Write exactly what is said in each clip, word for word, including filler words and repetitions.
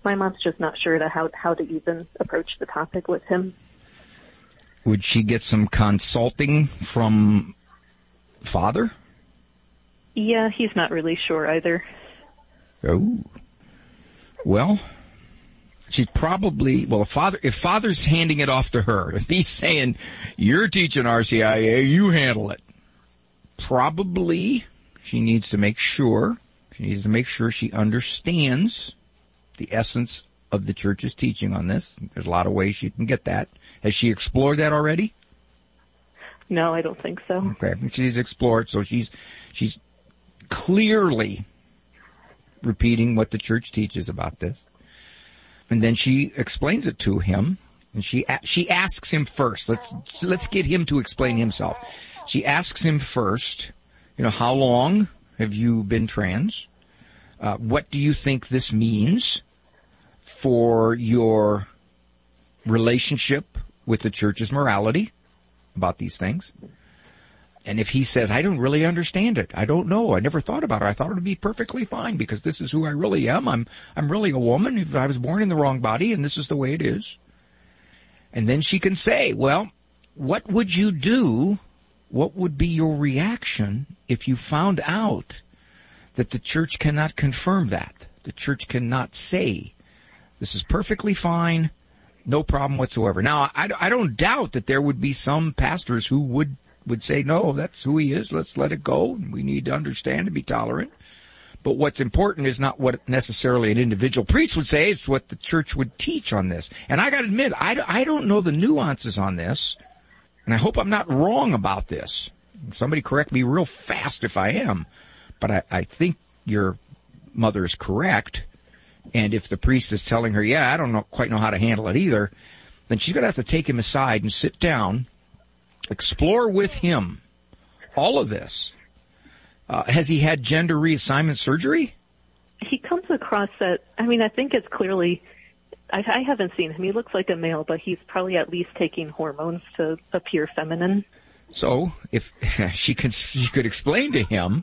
my mom's just not sure to how, how to even approach the topic with him. Would she get some consulting from father? Yeah, he's not really sure either. Oh. Well, she's probably, well, if father, if father's handing it off to her, if he's saying, you're teaching R C I A, you handle it, probably she needs to make sure, she needs to make sure she understands the essence of the church's teaching on this. There's a lot of ways she can get that. Has she explored that already? No, I don't think so. Okay, she needs to explore it, so she's, she's clearly repeating what the church teaches about this. And then she explains it to him, and she she asks him first. Let's let's get him to explain himself. She asks him first, you know, how long have you been trans? Uh, what do you think this means for your relationship with the church's morality about these things? And if he says, I don't really understand it, I don't know, I never thought about it, I thought it would be perfectly fine because this is who I really am, I'm I'm really a woman, if I was born in the wrong body and this is the way it is. And then she can say, well, what would you do, what would be your reaction if you found out that the church cannot confirm that? The church cannot say, this is perfectly fine, no problem whatsoever. Now, I, I don't doubt that there would be some pastors who would would say, no, that's who he is. Let's let it go. We need to understand and be tolerant. But what's important is not what necessarily an individual priest would say. It's what the church would teach on this. And I got to admit, I, I don't know the nuances on this. And I hope I'm not wrong about this. Somebody correct me real fast if I am. But I, I think your mother is correct. And if the priest is telling her, yeah, I don't know, quite know how to handle it either, then she's going to have to take him aside and sit down, explore with him all of this. Uh, has he had gender reassignment surgery? He comes across that, I mean, I think it's clearly, I, I haven't seen him. He looks like a male, but he's probably at least taking hormones to appear feminine. So if she can, she could explain to him,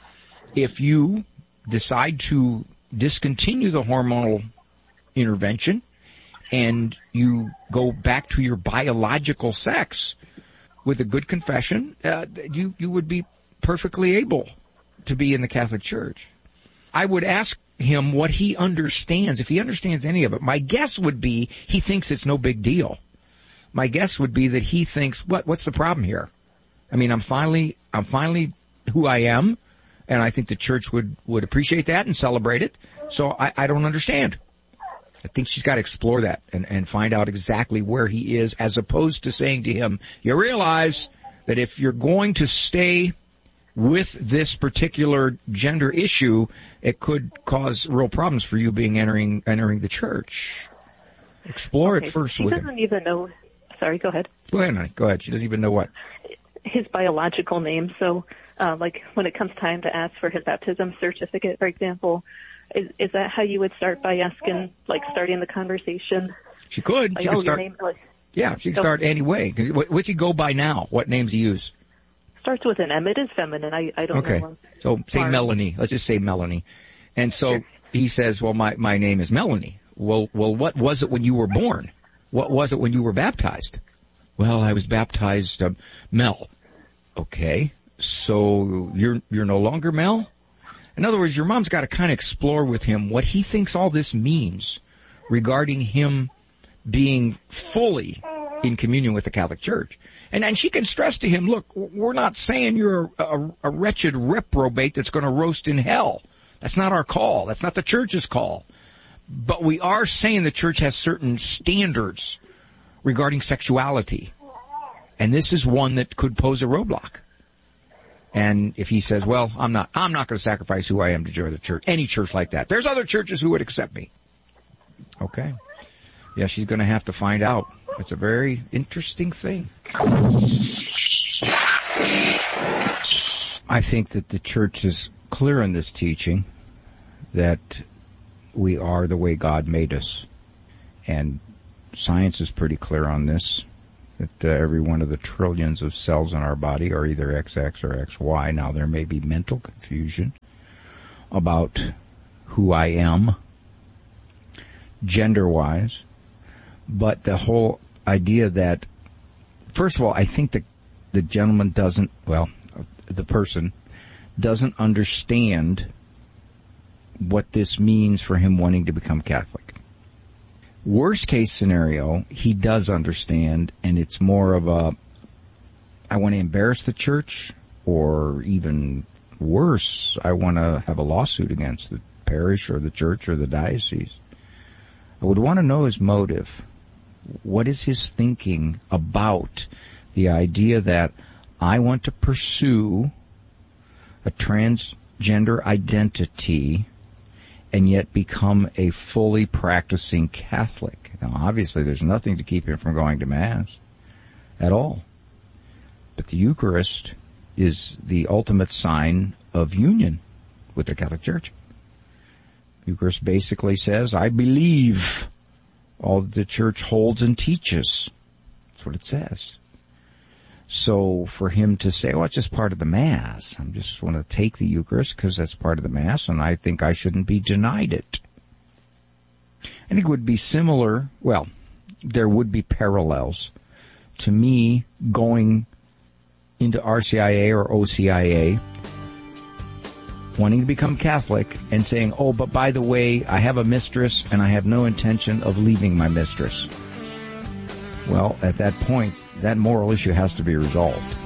if you decide to discontinue the hormonal intervention and you go back to your biological sex, with a good confession, uh, you, you would be perfectly able to be in the Catholic Church. I would ask him what he understands, if he understands any of it. My guess would be he thinks it's no big deal. My guess would be that he thinks, what, what's the problem here? I mean, I'm finally, I'm finally who I am, and I think the church would, would appreciate that and celebrate it. So I, I don't understand. I think she's got to explore that and, and find out exactly where he is, as opposed to saying to him, you realize that if you're going to stay with this particular gender issue, it could cause real problems for you being entering entering the church. Explore okay, it first she with doesn't him. even know, sorry, go ahead. Go ahead, honey. Go ahead. She doesn't even know what? His biological name. So, uh, like, when it comes time to ask for his baptism certificate, for example, Is, is that how you would start by asking, like, starting the conversation? She could. Like, she could oh, start. your name, like, yeah, she can so, start any way. Cause what, what's he go by now? What names he use? Starts with an M. It is feminine. I, I don't okay. know. Okay. So say Sorry. Melanie. Let's just say Melanie. And so sure. He says, well, my, my name is Melanie. Well, well, what was it when you were born? What was it when you were baptized? Well, I was baptized, um, Mel. Okay. So you're, you're no longer Mel? In other words, your mom's got to kind of explore with him what he thinks all this means regarding him being fully in communion with the Catholic Church. And and she can stress to him, look, we're not saying you're a, a, a wretched reprobate that's going to roast in hell. That's not our call. That's not the church's call. But we are saying the church has certain standards regarding sexuality. And this is one that could pose a roadblock. And if he says, well, I'm not, I'm not going to sacrifice who I am to join the church, any church like that. There's other churches who would accept me. Okay. Yeah, she's going to have to find out. It's a very interesting thing. I think that the church is clear in this teaching that we are the way God made us. And science is pretty clear on this. That uh, every one of the trillions of cells in our body are either X X or X Y. Now, there may be mental confusion about who I am. gender-wise, but the whole idea that, first of all, I think that the gentleman doesn't, well, the person doesn't understand what this means for him wanting to become Catholic. Worst case scenario, he does understand, and it's more of a, I want to embarrass the church, or even worse, I want to have a lawsuit against the parish or the church or the diocese. I would want to know his motive. What is his thinking about the idea that I want to pursue a transgender identity and yet become a fully practicing Catholic? Now, obviously, there's nothing to keep him from going to Mass at all. But the Eucharist is the ultimate sign of union with the Catholic Church. Eucharist basically says, I believe all that the Church holds and teaches. That's what it says. So for him to say, well, it's just part of the Mass. I just want to take the Eucharist because that's part of the Mass, and I think I shouldn't be denied it. I think it would be similar, well, there would be parallels to me going into R C I A or O C I A, wanting to become Catholic, and saying, oh, but by the way, I have a mistress and I have no intention of leaving my mistress. Well, at that point, that moral issue has to be resolved.